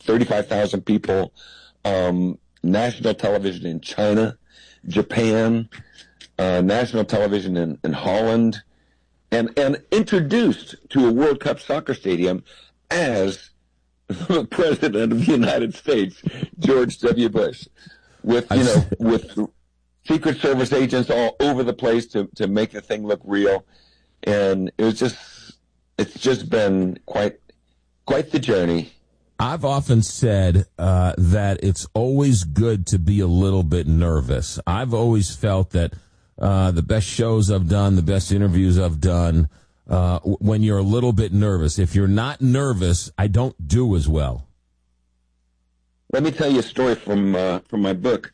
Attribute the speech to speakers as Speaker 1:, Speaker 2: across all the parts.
Speaker 1: 35,000 people, national television in China, Japan, national television in Holland, and introduced to a World Cup soccer stadium as the President of the United States, George W. Bush, with Secret Service agents all over the place to make the thing look real. And it's just been quite the journey.
Speaker 2: I've often said that it's always good to be a little bit nervous. I've always felt that the best shows I've done, the best interviews I've done, when you're a little bit nervous. If you're not nervous, I don't do as well.
Speaker 1: Let me tell you a story from my book.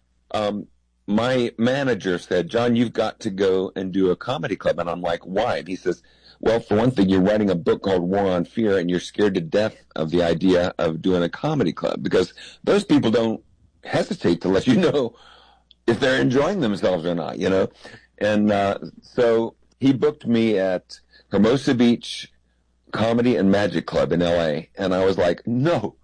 Speaker 1: My manager said, "John, you've got to go and do a comedy club." And I'm like, "Why?" And he says, "Well, for one thing, you're writing a book called War on Fear, and you're scared to death of the idea of doing a comedy club because those people don't hesitate to let you know if they're enjoying themselves or not, you know." And so he booked me at Hermosa Beach Comedy and Magic Club in L.A., and I was like, "No,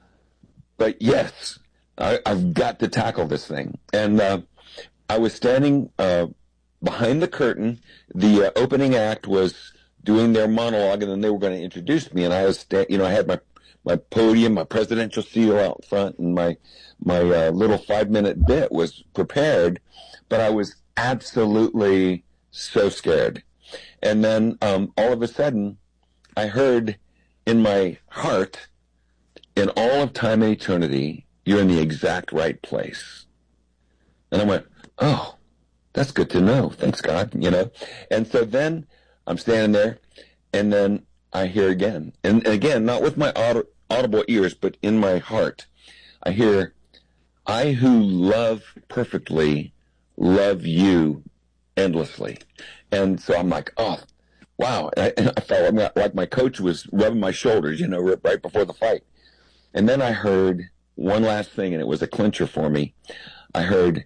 Speaker 1: but yes, I've got to tackle this thing." And I was standing behind the curtain. The opening act was doing their monologue, and then they were going to introduce me. And I was, I had my podium, my presidential seal out front, and my little 5-minute bit was prepared, but I was absolutely so scared. And then all of a sudden, I heard in my heart, "In all of time and eternity, you're in the exact right place." And I went, "Oh, that's good to know. Thanks, God," And so then I'm standing there, and then I hear again. And again, not with my audible ears, but in my heart, I hear, "I who love perfectly love you endlessly." And so I'm like, "Oh, wow." And I felt like my coach was rubbing my shoulders, right before the fight. And then I heard one last thing, and it was a clincher for me. I heard,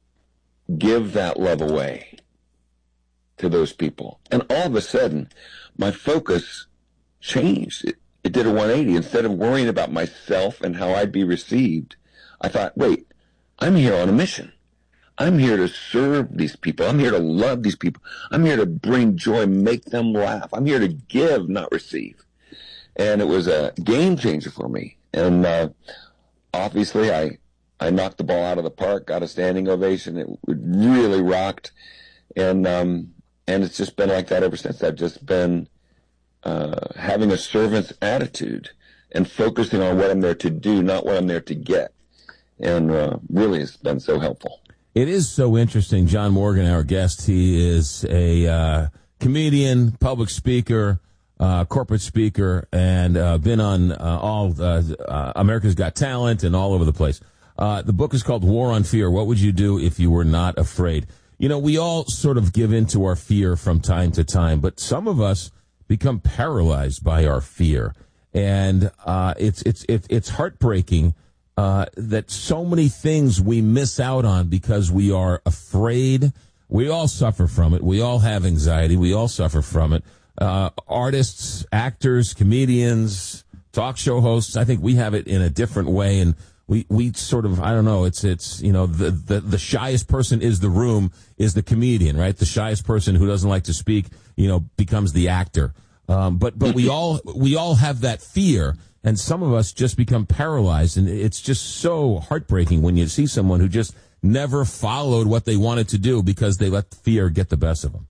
Speaker 1: "Give that love away to those people." And all of a sudden, my focus changed. It did a 180. Instead of worrying about myself and how I'd be received, I thought, wait, I'm here on a mission. I'm here to serve these people. I'm here to love these people. I'm here to bring joy, make them laugh. I'm here to give, not receive. And it was a game changer for me. And obviously, I knocked the ball out of the park, got a standing ovation. It really rocked. And it's just been like that ever since. I've just been having a servant's attitude and focusing on what I'm there to do, not what I'm there to get. And really it's been so helpful.
Speaker 2: It is so interesting. John Morgan, our guest, he is a comedian, public speaker, corporate speaker, and been on all America's Got Talent and all over the place. The book is called War on Fear. What would you do if you were not afraid? We all sort of give in to our fear from time to time, but some of us become paralyzed by our fear. And it's heartbreaking that so many things we miss out on because we are afraid. We all suffer from it. We all have anxiety. We all suffer from it. Artists, actors, comedians, talk show hosts, I think we have it in a different way. And we sort of, I don't know, it's the shyest person is the comedian, right? The shyest person who doesn't like to speak, becomes the actor. But we all have that fear. And some of us just become paralyzed, and it's just so heartbreaking when you see someone who just never followed what they wanted to do because they let fear get the best of them.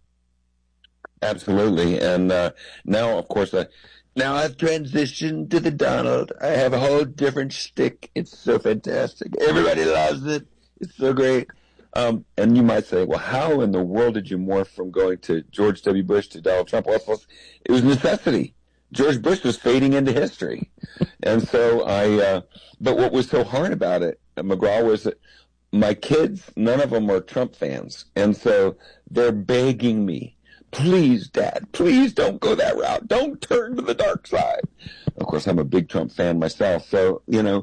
Speaker 1: Absolutely. And now, of course, now I've transitioned to the Donald. I have a whole different shtick. It's so fantastic. Everybody loves it. It's so great. And you might say, well, how in the world did you morph from going to George W. Bush to Donald Trump? Well, it was necessity. George Bush was fading into history. And so but what was so hard about it, McGraw, was that my kids, none of them are Trump fans. And so they're begging me, please, Dad, please don't go that route. Don't turn to the dark side. Of course, I'm a big Trump fan myself. So,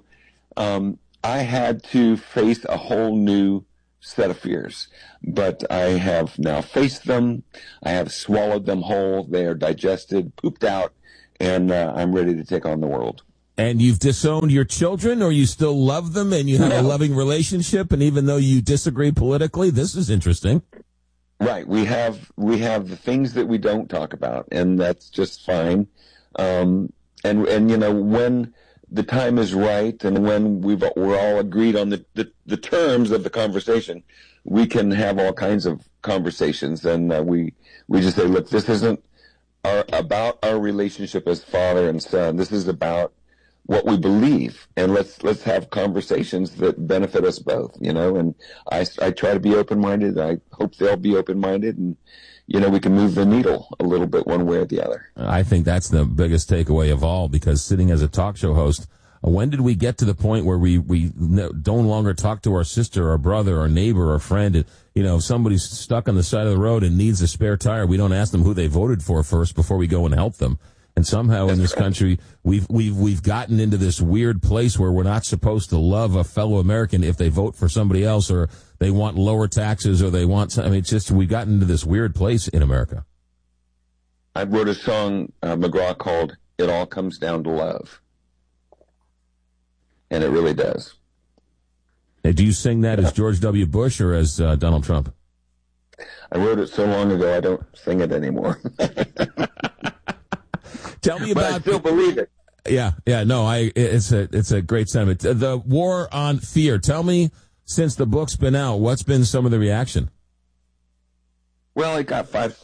Speaker 1: I had to face a whole new set of fears, but I have now faced them. I have swallowed them whole. They are digested, pooped out, and I'm ready to take on the world.
Speaker 2: And you've disowned your children, or you still love them and you have a loving relationship, and even though you disagree politically? This is interesting.
Speaker 1: Right. We have the things that we don't talk about, and that's just fine. And when the time is right and when we're all agreed on the terms of the conversation, we can have all kinds of conversations. And we just say, look, this isn't about our relationship as father and son. This is about what we believe, and let's have conversations that benefit us both, and I try to be open-minded. I hope they'll be open-minded, and we can move the needle a little bit one way or the other.
Speaker 2: I think that's the biggest takeaway of all, because sitting as a talk show host, when did we get to the point where we don't longer talk to our sister or brother or neighbor or friend? And, if somebody's stuck on the side of the road and needs a spare tire, we don't ask them who they voted for first before we go and help them. And somehow in this country, we've gotten into this weird place where we're not supposed to love a fellow American if they vote for somebody else, or they want lower taxes, or they want. It's just we've gotten into this weird place in America.
Speaker 1: I wrote a song, McGraw, called "It All Comes Down to Love," and it really does.
Speaker 2: Hey, do you sing that as George W. Bush or as Donald Trump?
Speaker 1: I wrote it so long ago, I don't sing it anymore.
Speaker 2: Tell me about.
Speaker 1: But I still believe it.
Speaker 2: Yeah. No, it's a great sentiment. The War on Fear. Tell me, since the book's been out, what's been some of the reaction?
Speaker 1: Well, it got 5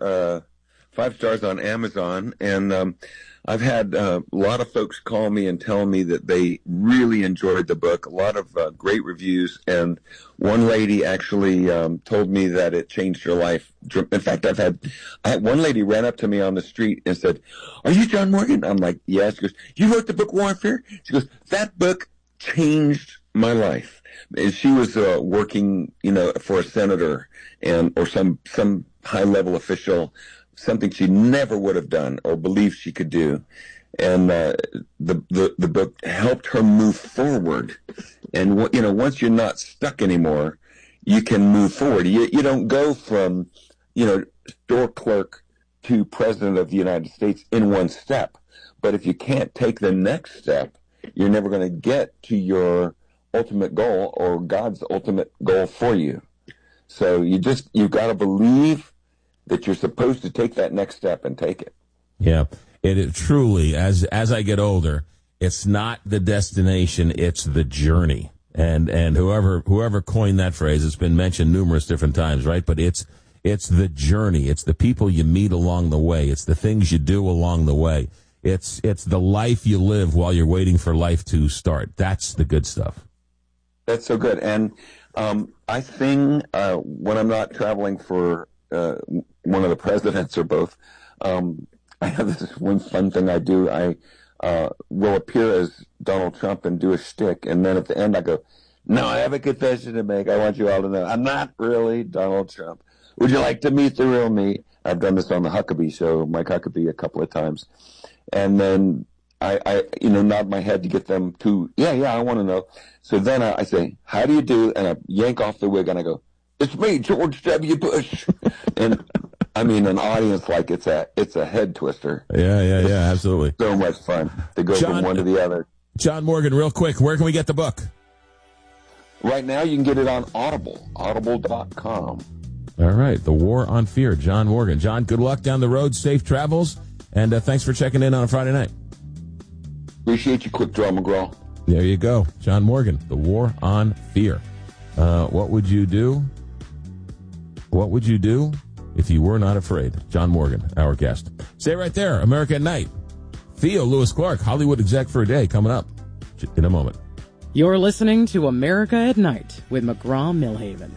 Speaker 1: stars on Amazon, and I've had a lot of folks call me and tell me that they really enjoyed the book. A lot of great reviews, and one lady actually told me that it changed her life. In fact, I had one lady ran up to me on the street and said, "Are you John Morgan?" I'm like, "Yeah." She goes, "You wrote the book War on Fear?" She goes, "That book changed my life." And she was working, for a senator or some high level official, something she never would have done or believed she could do. And the book helped her move forward. And once you're not stuck anymore, you can move forward. You don't go from store clerk to president of the United States in one step. But if you can't take the next step, you're never going to get to your ultimate goal or God's ultimate goal for you. So you've got to believe that you're supposed to take that next step and take it.
Speaker 2: Yeah, it truly, as I get older, it's not the destination, it's the journey. And whoever coined that phrase, it's been mentioned numerous different times, right? But it's the journey. It's the people you meet along the way. It's the things you do along the way. It's the life you live while you're waiting for life to start. That's the good stuff.
Speaker 1: That's so good. And I sing when I'm not traveling for one of the presidents or both. I have this one fun thing I do. I will appear as Donald Trump and do a shtick, and then at the end I go, "No, I have a confession to make. I want you all to know I'm not really Donald Trump. Would you like to meet the real me?" I've done this on the Huckabee show, Mike Huckabee, a couple of times. And then I nod my head to get them to, yeah, I want to know. So then I say, "How do you do?" And I yank off the wig and I go, "It's me, George W. Bush." And I mean, an audience like it's a head twister.
Speaker 2: Yeah, absolutely.
Speaker 1: So much fun to go from one to the other.
Speaker 2: John Morgan, real quick, where can we get the book?
Speaker 1: Right now, you can get it on Audible, audible.com.
Speaker 2: All right, The War on Fear, John Morgan. John, good luck down the road, safe travels, and thanks for checking in on a Friday night.
Speaker 1: Appreciate you, Quick Draw McGraw.
Speaker 2: There you go, John Morgan, The War on Fear. What would you do? What would you do if you were not afraid? John Morgan, our guest. Stay right there. America at Night. Theo Lewis Clark, Hollywood exec for a day, coming up in a moment.
Speaker 3: You're listening to America at Night with McGraw-Milhaven.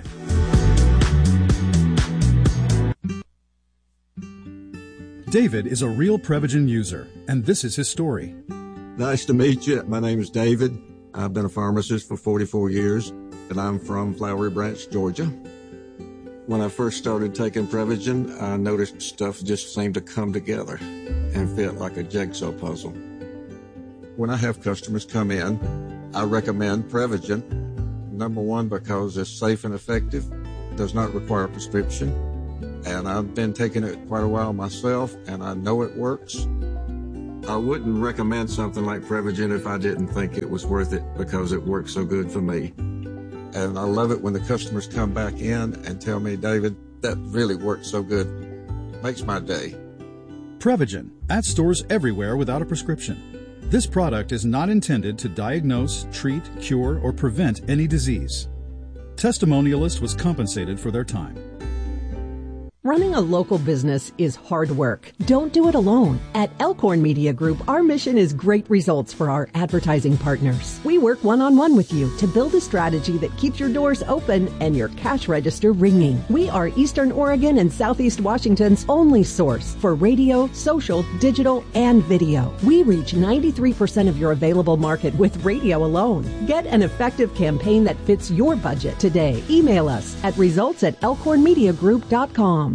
Speaker 4: David is a real Prevagen user, and this is his story.
Speaker 5: Nice to meet you. My name is David. I've been a pharmacist for 44 years, and I'm from Flowery Branch, Georgia. When I first started taking Prevagen, I noticed stuff just seemed to come together and fit like a jigsaw puzzle. When I have customers come in, I recommend Prevagen. Number one, because it's safe and effective, does not require a prescription, and I've been taking it quite a while myself, and I know it works. I wouldn't recommend something like Prevagen if I didn't think it was worth it because it works so good for me. And I love it when the customers come back in and tell me, David, that really works so good. Makes my day.
Speaker 4: Prevagen, at stores everywhere without a prescription. This product is not intended to diagnose, treat, cure, or prevent any disease. Testimonialist was compensated for their time.
Speaker 6: Running a local business is hard work. Don't do it alone. At Elkhorn Media Group, our mission is great results for our advertising partners. We work one-on-one with you to build a strategy that keeps your doors open and your cash register ringing. We are Eastern Oregon and Southeast Washington's only source for radio, social, digital, and video. We reach 93% of your available market with radio alone. Get an effective campaign that fits your budget today. Email us at results@elkhornmediagroup.com.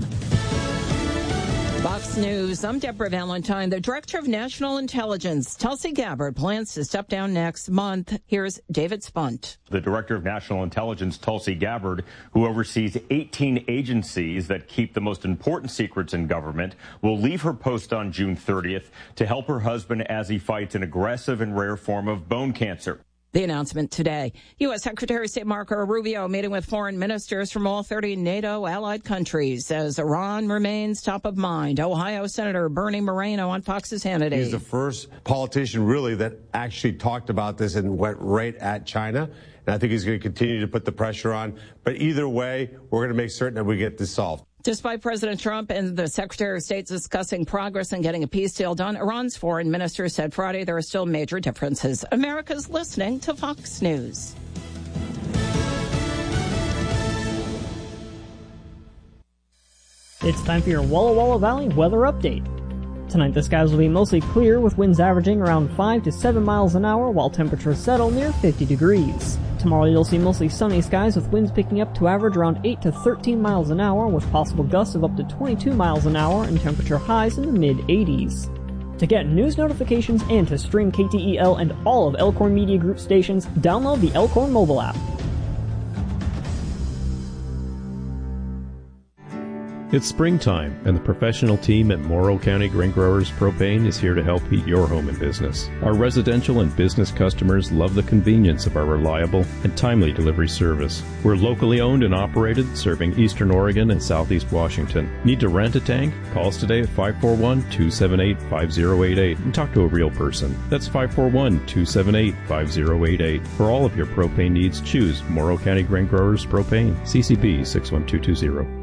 Speaker 7: Fox News, I'm Deborah Valentine. The Director of National Intelligence, Tulsi Gabbard, plans to step down next month. Here's David Spunt.
Speaker 8: The Director of National Intelligence, Tulsi Gabbard, who oversees 18 agencies that keep the most important secrets in government, will leave her post on June 30th to help her husband as he fights an aggressive and rare form of bone cancer.
Speaker 7: The announcement today. U.S. Secretary of State Marco Rubio meeting with foreign ministers from all 30 NATO allied countries as Iran remains top of mind. Ohio Senator Bernie Moreno on Fox's Hannity.
Speaker 9: He's the first politician really that actually talked about this and went right at China. And I think he's going to continue to put the pressure on. But either way, we're going to make certain that we get this solved.
Speaker 7: Despite President Trump and the Secretary of State discussing progress in getting a peace deal done, Iran's foreign minister said Friday there are still major differences. America's listening to Fox News.
Speaker 10: It's time for your Walla Walla Valley weather update. Tonight the skies will be mostly clear with winds averaging around 5 to 7 miles an hour while temperatures settle near 50 degrees. Tomorrow you'll see mostly sunny skies with winds picking up to average around 8 to 13 miles an hour with possible gusts of up to 22 miles an hour and temperature highs in the mid-80s. To get news notifications and to stream KTEL and all of Elkhorn Media Group stations, download the Elkhorn mobile app.
Speaker 11: It's springtime, and the professional team at Morrow County Grain Growers Propane is here to help heat your home and business. Our residential and business customers love the convenience of our reliable and timely delivery service. We're locally owned and operated, serving Eastern Oregon and Southeast Washington. Need to rent a tank? Call us today at 541-278-5088 and talk to a real person. That's 541-278-5088. For all of your propane needs, choose Morrow County Grain Growers Propane, CCB 61220.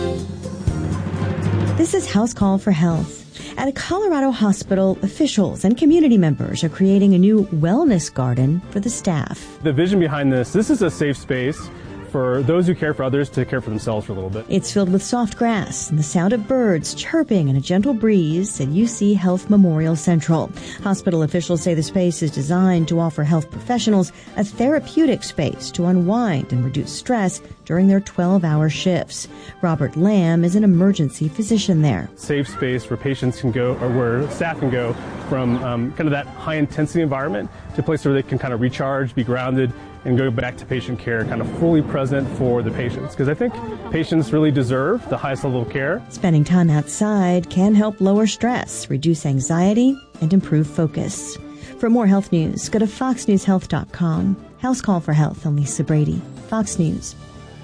Speaker 12: This is House Call for Health. At a Colorado hospital, officials and community members are creating a new wellness garden for the staff.
Speaker 13: The vision behind this is a safe space for those who care for others to care for themselves for a little bit.
Speaker 12: It's filled with soft grass and the sound of birds chirping and a gentle breeze at UC Health Memorial Central. Hospital officials say the space is designed to offer health professionals a therapeutic space to unwind and reduce stress during their 12-hour shifts. Robert Lamb is an emergency physician there.
Speaker 13: Safe space where patients can go, or where staff can go from kind of that high-intensity environment to a place where they can kind of recharge, be grounded, and go back to patient care, kind of fully present for the patients. Because I think patients really deserve the highest level of care.
Speaker 12: Spending time outside can help lower stress, reduce anxiety, and improve focus. For more health news, go to foxnewshealth.com. House Call for Health, I'm Lisa Brady, Fox News.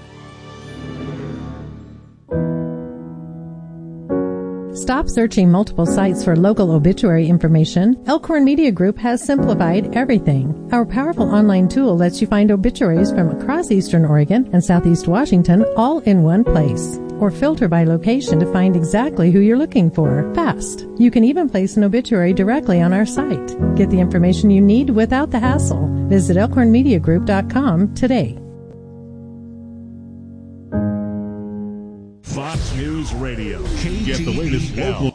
Speaker 14: Stop searching multiple sites for local obituary information. Elkhorn Media Group has simplified everything. Our powerful online tool lets you find obituaries from across Eastern Oregon and Southeast Washington all in one place. Or filter by location to find exactly who you're looking for. Fast. You can even place an obituary directly on our site. Get the information you need without the hassle. Visit elkhornmediagroup.com today.
Speaker 15: Fox News Radio. Get the latest local.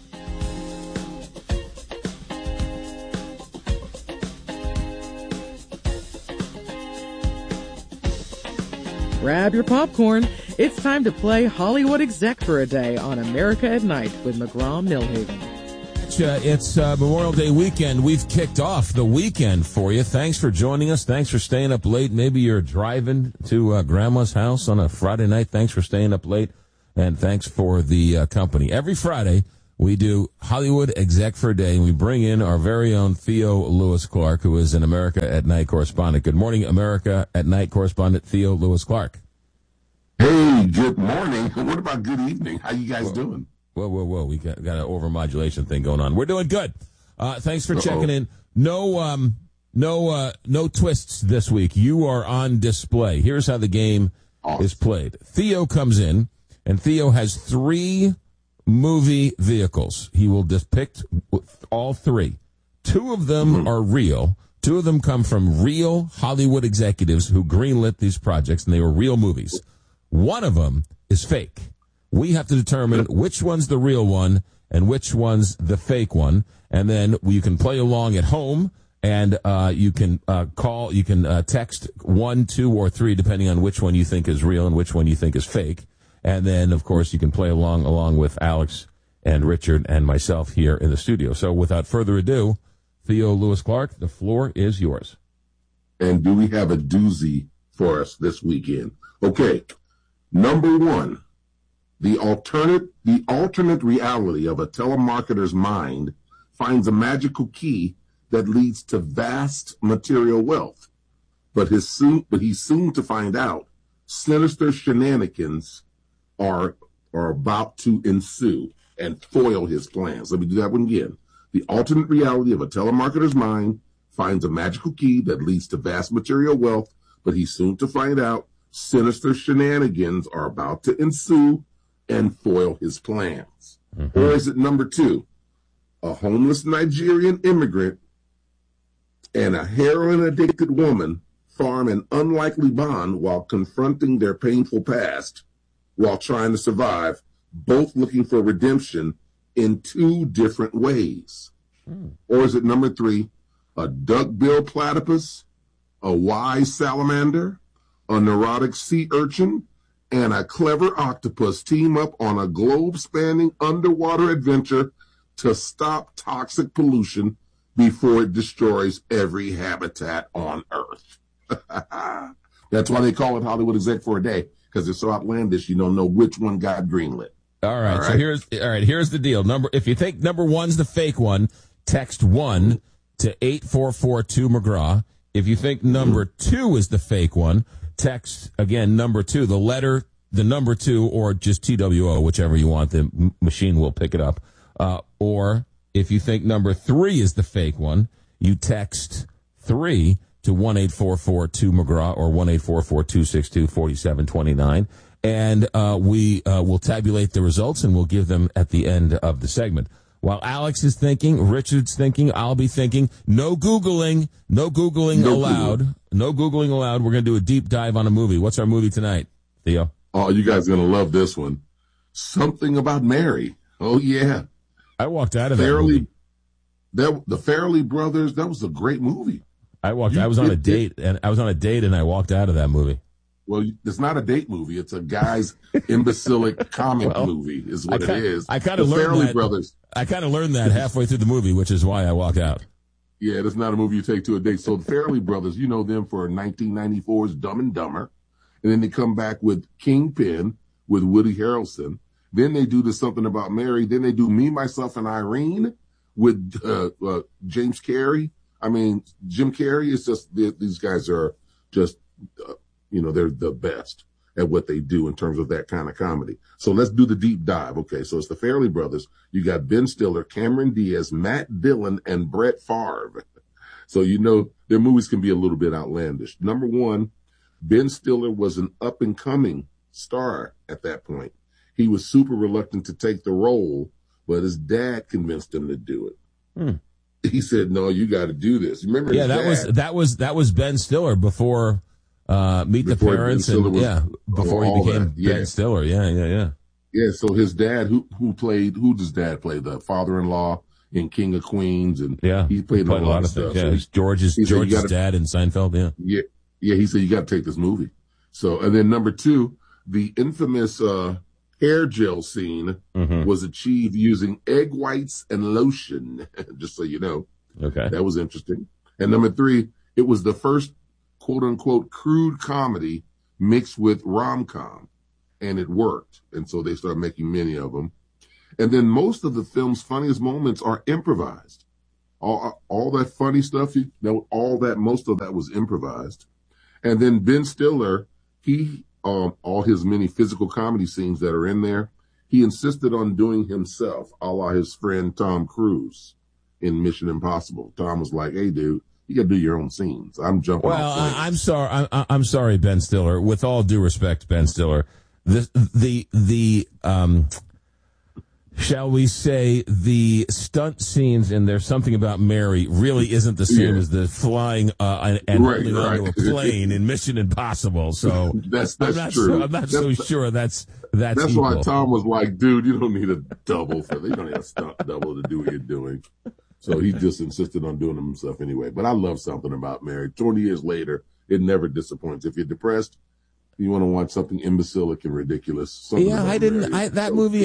Speaker 3: Grab your popcorn. It's time to play Hollywood Exec for a day on America at Night with McGraw-Milhaven.
Speaker 2: It's Memorial Day weekend. We've kicked off the weekend for you. Thanks for joining us. Thanks for staying up late. Maybe you're driving to Grandma's house on a Friday night. Thanks for staying up late. And thanks for the company. Every Friday, We do Hollywood Exec for a Day, and we bring in our very own Theo Lewis Clark, who is an America at Night correspondent. Good morning, America at Night correspondent Theo Lewis Clark.
Speaker 16: Hey, good morning. What about good evening? How you guys doing?
Speaker 2: Whoa. We got an overmodulation thing going on. We're doing good. Thanks for checking in. No twists this week. You are on display. Here's how the game is played. Theo comes in, and Theo has 3 movie vehicles. He will depict all 3. 2 of them are real. 2 of them come from real Hollywood executives who greenlit these projects, and they were real movies. 1 of them is fake. We have to determine which one's the real one and which one's the fake one, and then you can play along at home, and you can call, you can text 1, 2, or 3, depending on which one you think is real and which one you think is fake. And then, of course, you can play along with Alex and Richard and myself here in the studio. So without further ado, Theo Lewis Clark, the floor is yours.
Speaker 16: And do we have a doozy for us this weekend? Okay. Number 1, the alternate reality of a telemarketer's mind finds a magical key that leads to vast material wealth. But he's soon to find out sinister shenanigans are about to ensue and foil his plans. Let me do that one again. The alternate reality of a telemarketer's mind finds a magical key that leads to vast material wealth, but he's soon to find out sinister shenanigans are about to ensue and foil his plans. Mm-hmm. Or is it number 2? A homeless Nigerian immigrant and a heroin-addicted woman form an unlikely bond while confronting their painful past while trying to survive, both looking for redemption in 2 different ways. Or is it number 3, a duck-billed platypus, a wise salamander, a neurotic sea urchin, and a clever octopus team up on a globe-spanning underwater adventure to stop toxic pollution before it destroys every habitat on Earth. That's why they call it Hollywood Exec for a Day, because it's so outlandish you don't know which one got greenlit.
Speaker 2: All right. So here's the deal. If you think number 1's the fake one, text 1 to 844-2-McGraw. If you think number 2 is the fake one, text again number 2, the number 2, or just TWO, whichever you want. The machine will pick it up. Or if you think number 3 is the fake one, you text 3 to 1-844-2-McGraw or 1-844-262-4729. And we will tabulate the results, and we'll give them at the end of the segment. While Alex is thinking, Richard's thinking, I'll be thinking. No Googling allowed. No Googling allowed. We're going to do a deep dive on a movie. What's our movie tonight, Theo?
Speaker 16: Oh, you guys are going to love this one. Something About Mary. Oh, yeah.
Speaker 2: I walked out of that movie.
Speaker 16: The Farrelly Brothers, that was a great movie.
Speaker 2: I was on a date, and I walked out of that movie.
Speaker 16: Well, it's not a date movie. It's a guy's imbecilic comic movie is what it is.
Speaker 2: I kind of learned that. Brothers. I kind of learned that halfway through the movie, which is why I walked out.
Speaker 16: Yeah, that's not a movie you take to a date. So the Farrelly Brothers, you know them for 1994's Dumb and Dumber. And then they come back with Kingpin with Woody Harrelson. Then they do Something About Mary. Then they do Me, Myself, and Irene with James Carrey. I mean, Jim Carrey is just, these guys are just, they're the best at what they do in terms of that kind of comedy. So let's do the deep dive. Okay, so it's the Farrelly Brothers. You got Ben Stiller, Cameron Diaz, Matt Dillon, and Brett Favre. So their movies can be a little bit outlandish. Number 1, Ben Stiller was an up-and-coming star at that point. He was super reluctant to take the role, but his dad convinced him to do it. He said, "No, you got to do this." Remember?
Speaker 2: Yeah, that was Ben Stiller before Meet the Parents, before he became Ben Stiller. Yeah.
Speaker 16: Yeah. So his dad, who does dad play? The father-in-law in King of Queens, and he played a lot of stuff.
Speaker 2: Yeah, so George's dad in Seinfeld. Yeah.
Speaker 16: He said you got to take this movie. So, and then number 2, the infamous hair gel scene was achieved using egg whites and lotion, just so you know.
Speaker 2: Okay.
Speaker 16: That was interesting. And number 3, it was the first quote-unquote crude comedy mixed with rom-com, and it worked. And so they started making many of them. And then most of the film's funniest moments are improvised. All that funny stuff, most of that was improvised. And then Ben Stiller, all his many physical comedy scenes that are in there, he insisted on doing himself, a la his friend Tom Cruise in Mission Impossible. Tom was like, "Hey, dude, you got to do your own scenes. I'm jumping off planes."
Speaker 2: I'm sorry. I'm sorry, Ben Stiller. With all due respect, Ben Stiller, shall we say, the stunt scenes in There's Something About Mary really isn't the same as the flying and holding onto a plane in Mission Impossible. So
Speaker 16: that's true.
Speaker 2: I'm not so sure that's
Speaker 16: That's
Speaker 2: equal.
Speaker 16: why Tom was like, "Dude, you don't need a double for that. You don't need a stunt double to do what you're doing." So he just insisted on doing them himself anyway. But I love Something About Mary. 20 years later, it never disappoints. If you're depressed, you want to watch something imbecilic and ridiculous.
Speaker 2: I didn't like that movie.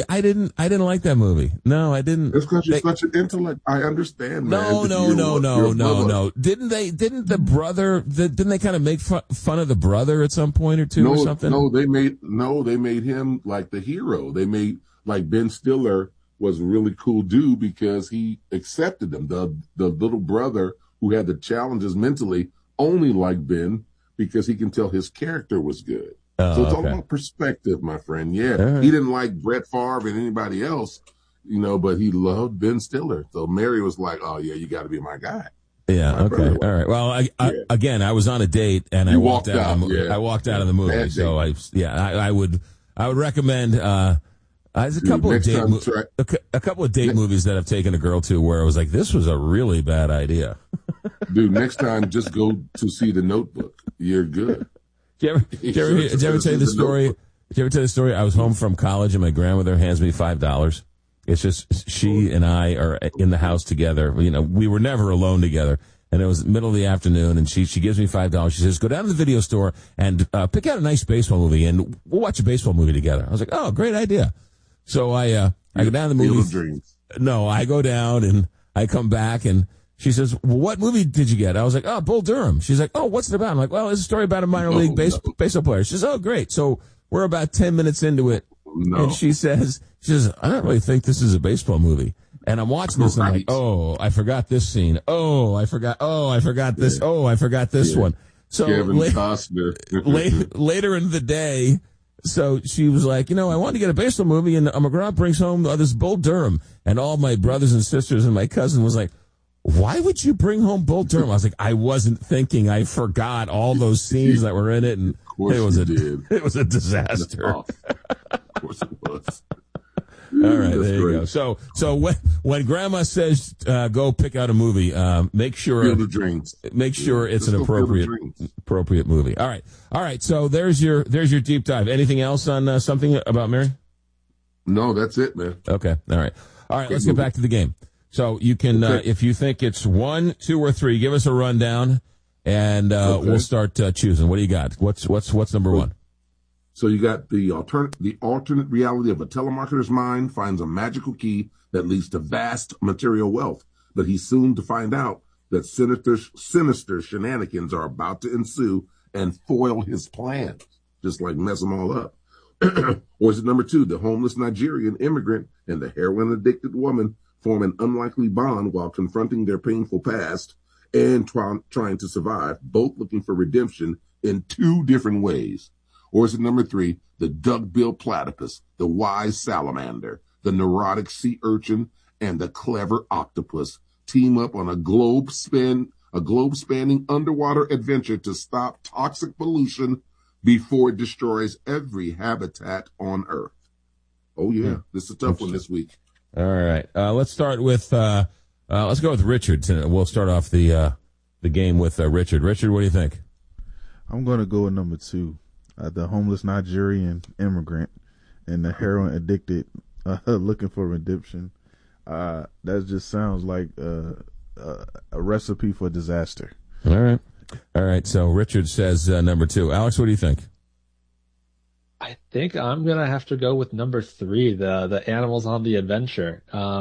Speaker 2: No, I didn't.
Speaker 16: It's because you're such an intellect. I understand, man.
Speaker 2: No. Didn't the brother, didn't they kind of make fun of the brother at some point or two or something?
Speaker 16: No, they made him like the hero. They made, like, Ben Stiller was a really cool dude because he accepted them. The little brother who had the challenges mentally only liked Ben because he can tell his character was good. So it's all about perspective, my friend. Yeah. Right. He didn't like Brett Favre and anybody else, but he loved Ben Stiller. So Mary was like, "Oh yeah, you got to be my guy."
Speaker 2: Yeah. Okay. All right. Well, again, I was on a date and I walked out of the movie. I walked out of the movie. So I would recommend, there's a couple of date movies that I've taken a girl to where I was like, this was a really bad idea.
Speaker 16: Dude, next time just go to see The Notebook. You're good.
Speaker 2: Did you ever tell you the story? Did you ever tell the story? I was home from college and my grandmother hands me $5. It's just she and I are in the house together. We were never alone together. And it was middle of the afternoon, and she gives me $5. She says, "Go down to the video store and pick out a nice baseball movie, and we'll watch a baseball movie together." I was like, "Oh, great idea." So I go down to the movie. No, I go down and I come back and she says, "Well, what movie did you get?" I was like, "Oh, Bull Durham." She's like, "Oh, what's it about?" I'm like, "Well, it's a story about a minor league baseball player." She says, "Oh, great." So we're about 10 minutes into it. And she says, "I don't really think this is a baseball movie." And I'm watching this and I'm like, "Oh, I forgot this scene. Oh, I forgot this. Oh, I forgot this one." So later in the day, so she was like, "I wanted to get a baseball movie, and McGraw brings home this Bull Durham." And all my brothers and sisters and my cousin was like, "Why would you bring home Bull Durham?" I was like, "I wasn't thinking. I forgot all those scenes that were in it, and it was a disaster."
Speaker 16: Of course it was.
Speaker 2: All right, there you go. So when Grandma says go pick out a movie, make sure it's an appropriate movie. All right. So there's your deep dive. Anything else on Something About Mary?
Speaker 16: No, that's it, man.
Speaker 2: Okay. All right. Let's get back to the game. So you can, if you think it's 1, 2, or 3, give us a rundown, and we'll start choosing. What do you got? What's number 1?
Speaker 16: So you got the alternate reality of a telemarketer's mind finds a magical key that leads to vast material wealth, but he's soon to find out that sinister shenanigans are about to ensue and foil his plans, just like mess them all up. Or is it number 2, the homeless Nigerian immigrant and the heroin-addicted woman form an unlikely bond while confronting their painful past and trying to survive, both looking for redemption in 2 different ways? Or is it number 3, the duck-billed platypus, the wise salamander, the neurotic sea urchin, and the clever octopus team up on a globe-spanning underwater adventure to stop toxic pollution before it destroys every habitat on Earth? Oh, yeah. This is a tough one this week.
Speaker 2: All right. Let's start with, let's go with Richard. We'll start off the game with Richard. Richard, what do you think?
Speaker 17: I'm going to go with number 2. The homeless Nigerian immigrant and the heroin addicted looking for redemption. That just sounds like a recipe for disaster.
Speaker 2: All right. So Richard says number 2. Alex, what do you think?
Speaker 18: I think I'm going to have to go with number 3, the animals on the adventure.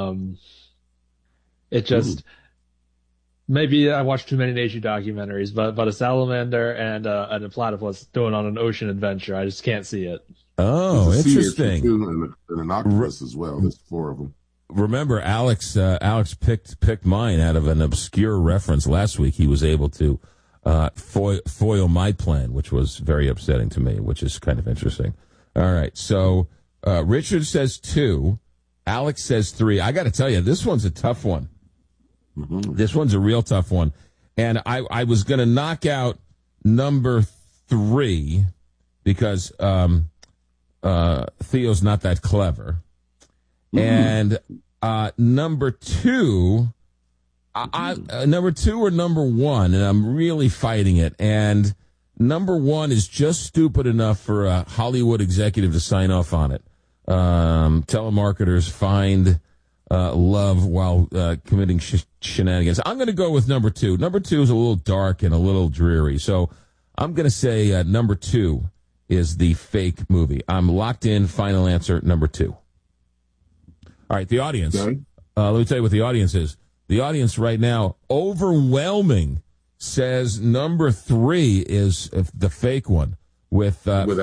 Speaker 18: It just... Maybe I watched too many nature documentaries, but a salamander and a platypus going on an ocean adventure, I just can't see it.
Speaker 2: Oh, interesting.
Speaker 16: And an octopus as well. There's 4 of them.
Speaker 2: Remember, Alex picked mine out of an obscure reference last week. He was able to foil my plan, which was very upsetting to me, which is kind of interesting. All right, so Richard says 2. Alex says 3. I got to tell you, this one's a tough one.
Speaker 16: Mm-hmm.
Speaker 2: This one's a real tough one. And I was going to knock out number 3 because Theo's not that clever. And number 2, number 2 or number 1, and I'm really fighting it. And number 1 is just stupid enough for a Hollywood executive to sign off on it. Telemarketers find love while committing shenanigans. I'm going to go with number 2. Number 2 is a little dark and a little dreary. So I'm going to say number 2 is the fake movie. I'm locked in. Final answer, number 2. All right, the audience.
Speaker 16: Okay.
Speaker 2: Let me tell you what the audience is. The audience right now, overwhelming, says number 3 is the fake one. With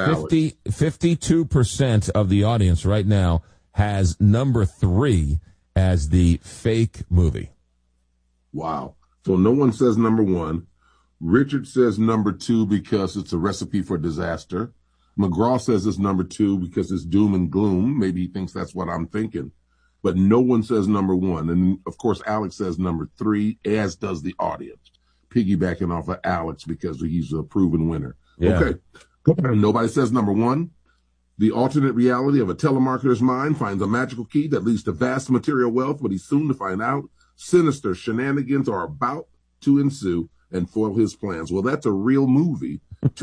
Speaker 2: 52% of the audience right now has number 3 as the fake movie.
Speaker 16: Wow. So no one says number 1. Richard says number 2 because it's a recipe for disaster. McGraw says it's number 2 because it's doom and gloom. Maybe he thinks that's what I'm thinking. But no one says number 1. And, of course, Alex says number 3, as does the audience, piggybacking off of Alex because he's a proven winner.
Speaker 2: Yeah.
Speaker 16: Okay. Nobody says number 1. The alternate reality of a telemarketer's mind finds a magical key that leads to vast material wealth, but he's soon to find out sinister shenanigans are about to ensue and foil his plans. Well, that's a real movie.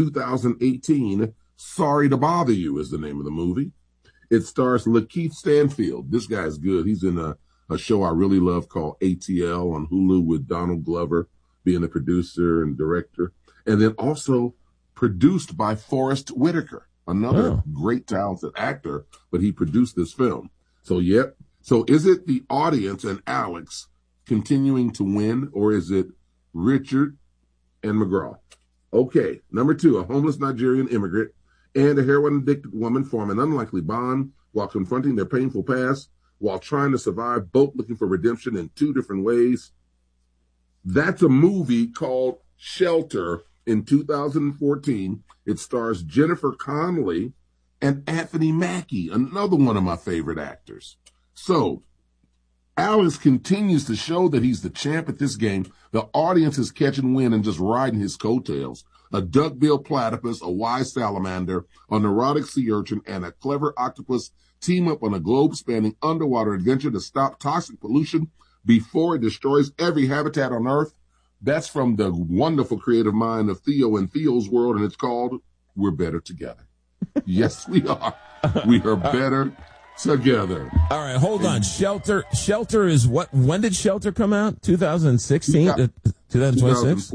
Speaker 16: 2018, Sorry to Bother You is the name of the movie. It stars Lakeith Stanfield. This guy's good. He's in a show I really love called ATL on Hulu with Donald Glover being the producer and director. And then also produced by Forrest Whitaker, another great talented actor, but he produced this film. So, yep. So is it the audience and Alex continuing to win, or is it Richard and McGraw? Okay, number 2, a homeless Nigerian immigrant and a heroin-addicted woman form an unlikely bond while confronting their painful past, while trying to survive, both looking for redemption in 2 different ways. That's a movie called Shelter in 2014. It stars Jennifer Connelly and Anthony Mackie, another one of my favorite actors. So Alex continues to show that he's the champ at this game. The audience is catching wind and just riding his coattails. A duck-billed platypus, a wise salamander, a neurotic sea urchin, and a clever octopus team up on a globe-spanning underwater adventure to stop toxic pollution before it destroys every habitat on Earth. That's from the wonderful creative mind of Theo and Theo's world, and it's called We're Better Together. Yes, we are. We are better together.
Speaker 2: All right, hold on. Shelter is what? When did Shelter come out? 2016? 2026?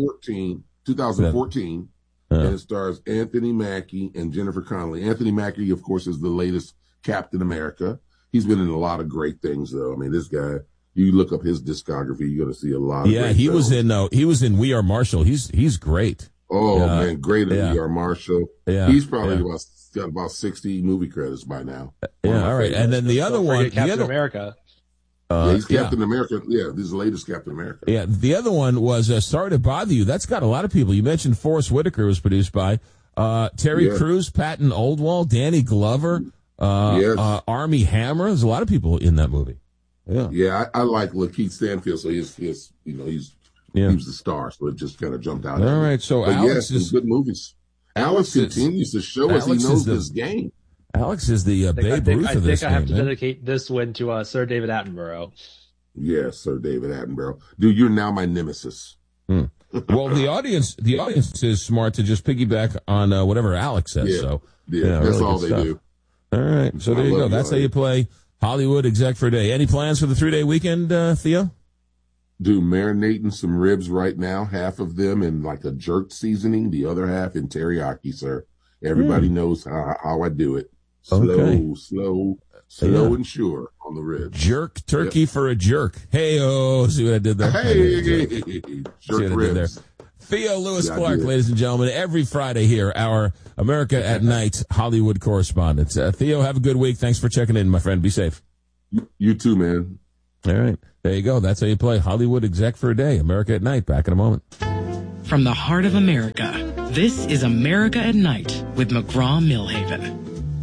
Speaker 16: 2014. And it stars Anthony Mackie and Jennifer Connelly. Anthony Mackie, of course, is the latest Captain America. He's been in a lot of great things, though. I mean, this guy, you look up his discography, you're going to see a lot of great
Speaker 2: he
Speaker 16: films.
Speaker 2: was in We Are Marshall. He's great.
Speaker 16: Oh, man, great in We Are Marshall.
Speaker 2: Yeah.
Speaker 16: He's probably got about 60 movie credits by now.
Speaker 2: Yeah, all right. And then the other one,
Speaker 18: Captain America.
Speaker 16: He's Captain America. Yeah, this is the latest Captain America.
Speaker 2: Yeah, the other one was Sorry to Bother You. That's got a lot of people. You mentioned Forrest Whitaker was produced by Terry Crews, Patton Oswalt, Danny Glover, Armie Hammer. There's a lot of people in that movie.
Speaker 16: Yeah, I like Lakeith Stanfield, so he's he was the star, so it just kind of jumped out.
Speaker 2: All right, so Alex is
Speaker 16: good movies. Alex continues to show us he knows this game.
Speaker 2: Alex is the Babe Ruth of this game.
Speaker 18: I have to dedicate this win to Sir David Attenborough.
Speaker 16: Yes, Sir David Attenborough. Dude, you're now my nemesis.
Speaker 2: Well, the audience is smart to just piggyback on whatever Alex says.
Speaker 16: Yeah,
Speaker 2: that's
Speaker 16: really all they do.
Speaker 2: All right, so there you go. That's how you play Hollywood Exec for a Day. Any plans for the 3-day weekend, Theo?
Speaker 16: Dude, marinating some ribs right now. Half of them in like a jerk seasoning, the other half in teriyaki, sir. Everybody knows how I do it. Slow and sure on the ribs.
Speaker 2: Jerk turkey for a jerk. Hey-oh, see what I did there?
Speaker 16: Hey, jerk ribs.
Speaker 2: Theo Lewis
Speaker 16: Yeah,
Speaker 2: Clark, ladies and gentlemen, every Friday here, our America at Night Hollywood correspondent. Theo, have a good week. Thanks for checking in, my friend. Be safe.
Speaker 16: You too, man.
Speaker 2: All right. There you go. That's how you play Hollywood Exec for a Day. America at Night. Back in a moment.
Speaker 3: From the heart of America, this is America at Night with McGraw-Millhaven.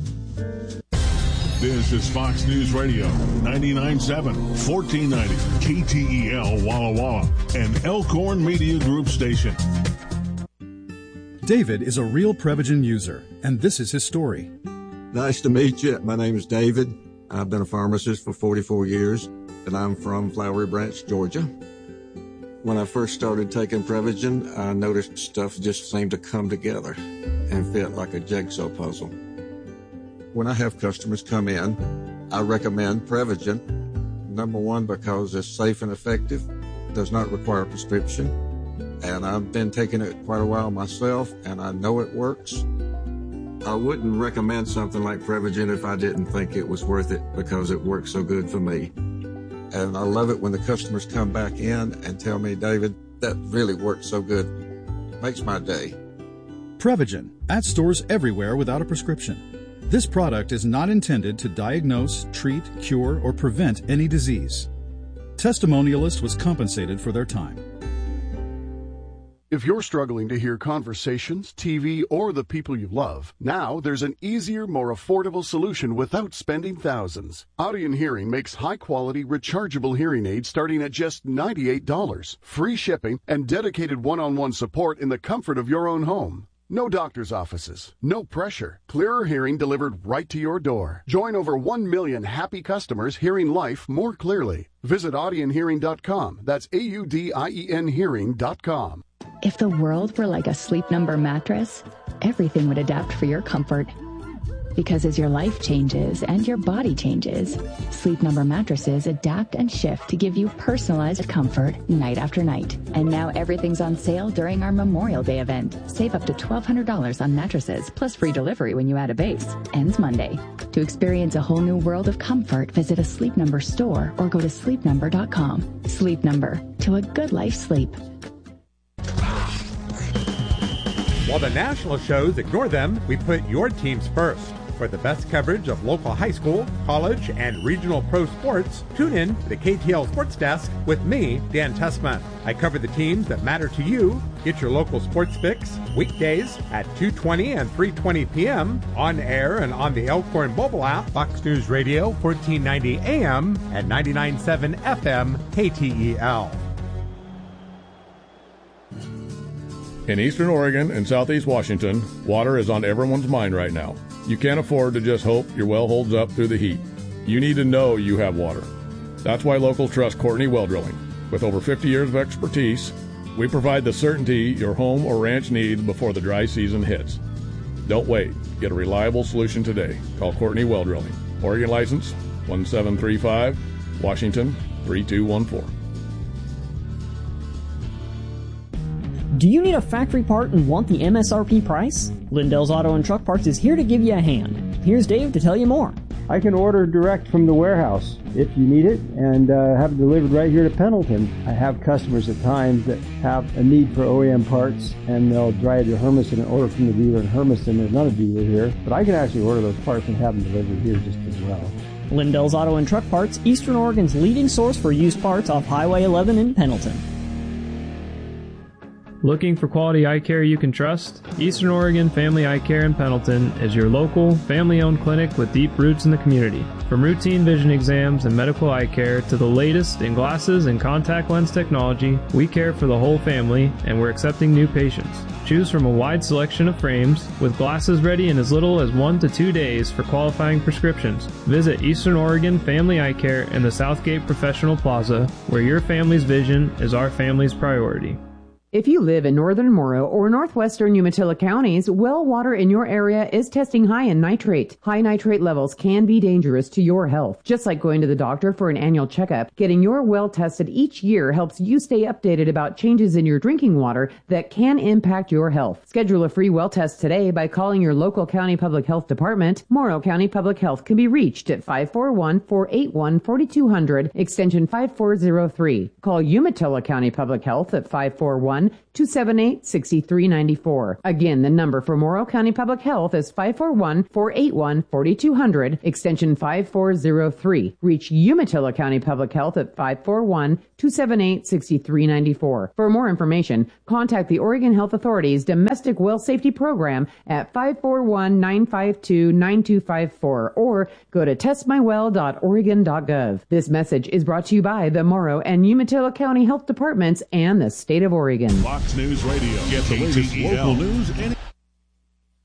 Speaker 15: This is Fox News Radio, 99.7, 1490, KTEL Walla Walla, and Elkhorn Media Group station.
Speaker 4: David is a real Prevagen user, and this is his story.
Speaker 5: Nice to meet you. My name is David. I've been a pharmacist for 44 years, and I'm from Flowery Branch, Georgia. When I first started taking Prevagen, I noticed stuff just seemed to come together and fit like a jigsaw puzzle. When I have customers come in, I recommend Prevagen. Number one, because it's safe and effective, does not require a prescription, and I've been taking it quite a while myself, and I know it works. I wouldn't recommend something like Prevagen if I didn't think it was worth it because it works so good for me. And I love it when the customers come back in and tell me, David, that really works so good. Makes my day.
Speaker 4: Prevagen, at stores everywhere without a prescription. This product is not intended to diagnose, treat, cure, or prevent any disease. Testimonialist was compensated for their time.
Speaker 19: If you're struggling to hear conversations, TV, or the people you love, now there's an easier, more affordable solution without spending thousands. Audien Hearing makes high-quality, rechargeable hearing aids starting at just $98, free shipping, and dedicated one-on-one support in the comfort of your own home. No doctor's offices, no pressure. Clearer hearing delivered right to your door. Join over 1 million happy customers hearing life more clearly. Visit audienhearing.com. That's AUDIEN hearing.com.
Speaker 20: If the world were like a Sleep Number mattress, everything would adapt for your comfort. Because as your life changes and your body changes, Sleep Number mattresses adapt and shift to give you personalized comfort night after night. And now everything's on sale during our Memorial Day event. Save up to $1,200 on mattresses, plus free delivery when you add a base. Ends Monday. To experience a whole new world of comfort, visit a Sleep Number store or go to sleepnumber.com. Sleep Number. To a good life sleep.
Speaker 21: While the national shows ignore them, we put your teams first. For the best coverage of local high school, college, and regional pro sports, tune in to the KTL Sports Desk with me, Dan Tessman. I cover the teams that matter to you. Get your local sports fix weekdays at 2:20 and 3:20 p.m. on air and on the Elkhorn mobile app, Fox News Radio, 1490 AM and 99.7 FM KTEL.
Speaker 22: In Eastern Oregon and Southeast Washington, water is on everyone's mind right now. You can't afford to just hope your well holds up through the heat. You need to know you have water. That's why locals trust Courtney Well Drilling. With over 50 years of expertise, we provide the certainty your home or ranch needs before the dry season hits. Don't wait. Get a reliable solution today. Call Courtney Well Drilling. Oregon license 1735, Washington 3214.
Speaker 10: Do you need a factory part and want the MSRP price? Lindell's Auto and Truck Parts is here to give you a hand. Here's Dave to tell you more.
Speaker 23: I can order direct from the warehouse if you need it and have it delivered right here to Pendleton. I have customers at times that have a need for OEM parts and they'll drive to Hermiston and order from the dealer in Hermiston. There's not a dealer here, but I can actually order those parts and have them delivered here just as well.
Speaker 10: Lindell's Auto and Truck Parts, Eastern Oregon's leading source for used parts off Highway 11 in Pendleton.
Speaker 24: Looking for quality eye care you can trust? Eastern Oregon Family Eye Care in Pendleton is your local, family-owned clinic with deep roots in the community. From routine vision exams and medical eye care to the latest in glasses and contact lens technology, we care for the whole family and we're accepting new patients. Choose from a wide selection of frames with glasses ready in as little as 1 to 2 days for qualifying prescriptions. Visit Eastern Oregon Family Eye Care in the Southgate Professional Plaza, where your family's vision is our family's priority.
Speaker 25: If you live in northern Morrow or northwestern Umatilla counties, well water in your area is testing high in nitrate. High nitrate levels can be dangerous to your health. Just like going to the doctor for an annual checkup, getting your well tested each year helps you stay updated about changes in your drinking water that can impact your health. Schedule a free well test today by calling your local county public health department. Morrow County Public Health can be reached at 541-481-4200, extension 5403. Call Umatilla County Public Health at 541 541-278-6394. Again, the number for Morrow County Public Health is 541-481-4200, extension 5403. Reach Umatilla County Public Health at 541-278-6394. For more information, contact the Oregon Health Authority's Domestic Well Safety Program at 541-952-9254 or go to testmywell.oregon.gov. This message is brought to you by the Morrow and Umatilla County Health Departments and the state of Oregon.
Speaker 15: Fox News Radio. Get the latest local news